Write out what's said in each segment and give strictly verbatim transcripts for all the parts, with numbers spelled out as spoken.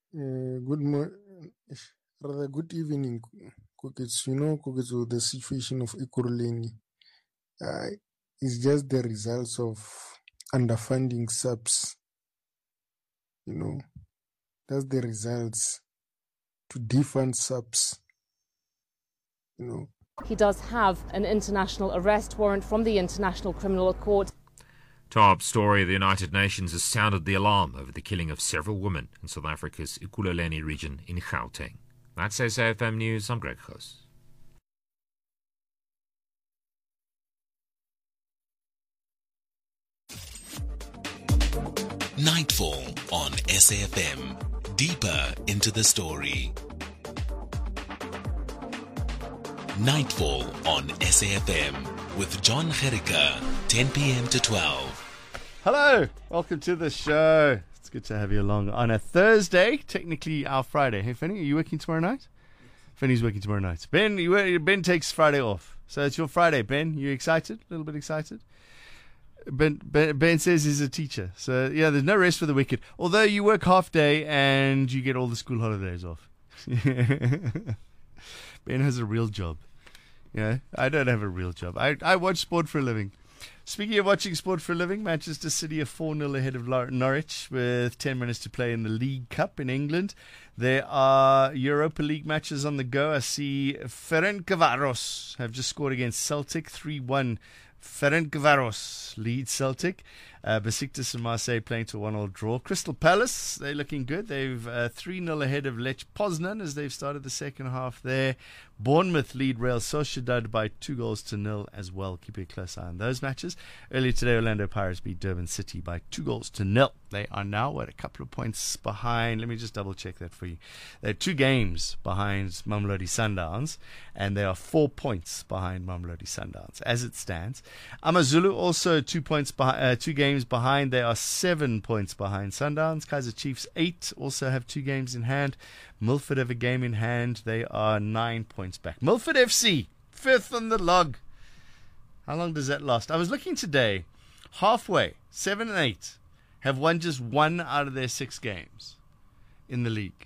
Uh, good mo- rather good evening, Kokets. You know, Kokets, the situation of Ekurhuleni uh, is just the results of underfunding subs. You know, that's the results to defund subs. You know, he does have an international arrest warrant from the International Criminal Court. Top story: the United Nations has sounded the alarm over the killing of several women in South Africa's Ekurhuleni region in Gauteng. That's S A F M News. I'm Greg Goss. Nightfall on S A F M. Deeper into the story. Nightfall on S A F M with John Gericke, ten p.m. to twelve. Hello, welcome to the show. It's good to have you along on a Thursday, technically our Friday. Hey, Finny, are you working tomorrow night? Finny's working tomorrow night. Ben, you, Ben takes Friday off, so it's your Friday. Ben, you excited? A little bit excited? Ben, ben, Ben says he's a teacher, so yeah, there's no rest for the wicked. Although you work half day and you get all the school holidays off. Ben has a real job. Yeah, I don't have a real job. I, I watch sport for a living. Speaking of watching sport for a living, Manchester City are four nil ahead of Norwich with ten minutes to play in the League Cup in England. There are Europa League matches on the go. I see Ferencvaros have just scored against Celtic three one. Ferencvaros leads Celtic. Uh, Besiktas and Marseille playing to a one all draw. Crystal Palace, they're looking good. They've uh, three nil ahead of Lech Poznan as they've started the second half there. Bournemouth lead Real Sociedad by two goals to nil as well. Keep a close eye on those matches. Earlier today, Orlando Pirates beat Durban City by two goals to nil. They are now, what, a couple of points behind. Let me just double check that for you. They're two games behind Mamelodi Sundowns, and they are four points behind Mamelodi Sundowns as it stands. Amazulu also two points behind, uh, two games behind. They are seven points behind Sundowns. Kaizer Chiefs eight also have two games in hand. Milford have a game in hand. They are nine points back. Milford F C, fifth on the log. How long does that last? I was looking today. Halfway, seven and eight, have won just one out of their six games in the league.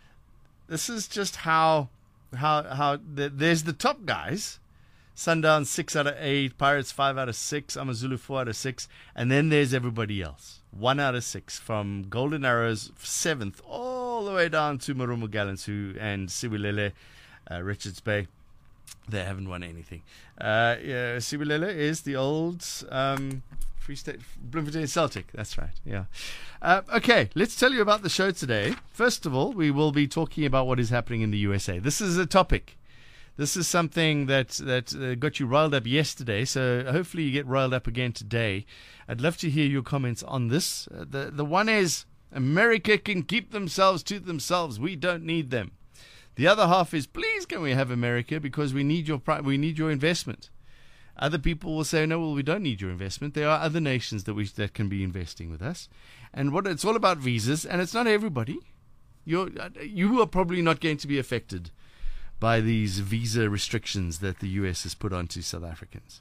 This is just how how how the, there's the top guys. Sundowns six out of eight, Pirates five out of six, Amazulu four out of six, and then there's everybody else. One out of six, from Golden Arrows seventh all the way down to Marumo Gallants who and Siwilele, uh, Richards Bay. They haven't won anything. Uh, yeah, Siwilele is the old um, Free State Bloemfontein Celtic. That's right. Yeah. Uh, okay, let's tell you about the show today. First of all, we will be talking about what is happening in the U S A. This is a topic. This is something that that uh, got you riled up yesterday, so hopefully you get riled up again today. I'd love to hear your comments on this. Uh, the the one is, America can keep themselves to themselves. We don't need them. The other half is, please can we have America because we need your we need your investment. Other people will say, no, well, we don't need your investment. There are other nations that we that can be investing with us. And what it's all about visas, and it's not everybody. You're you are probably not going to be affected by these visa restrictions that the U S has put onto South Africans.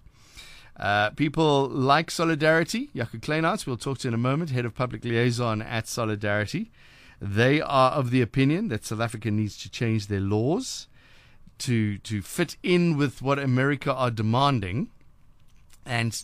Uh, people like Solidarity. Jaco Kleinarts, we'll talk to in a moment, Head of Public Liaison at Solidarity. They are of the opinion that South Africa needs to change their laws to to fit in with what America are demanding. And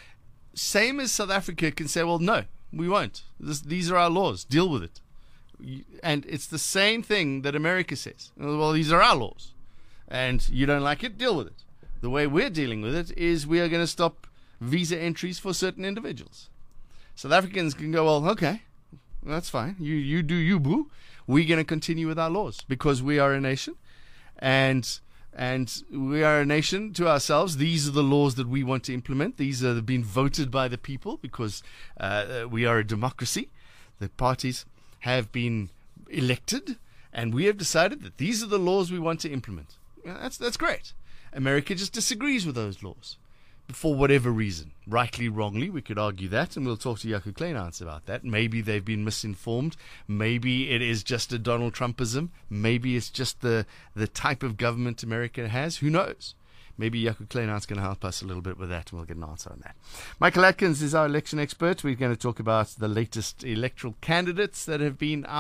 same as South Africa can say, well, no, we won't. This, these are our laws. Deal with it. And it's the same thing that America says. Well, these are our laws, and you don't like it, deal with it. The way we're dealing with it is we are going to stop visa entries for certain individuals. South Africans can go, well, okay, that's fine. You you do you, boo. We're going to continue with our laws because we are a nation, and and we are a nation to ourselves. These are the laws that we want to implement. These are being voted by the people because uh, we are a democracy. The parties have been elected, and we have decided that these are the laws we want to implement. That's that's great. America just disagrees with those laws for whatever reason. Rightly, wrongly, we could argue that, and we'll talk to Jaco Kleinarts about that. Maybe they've been misinformed. Maybe it is just a Donald Trumpism. Maybe it's just the, the type of government America has. Who knows? Maybe Jaco Kleinart's going to help us a little bit with that, and we'll get an answer on that. Michael Atkins is our election expert. We're going to talk about the latest electoral candidates that have been out.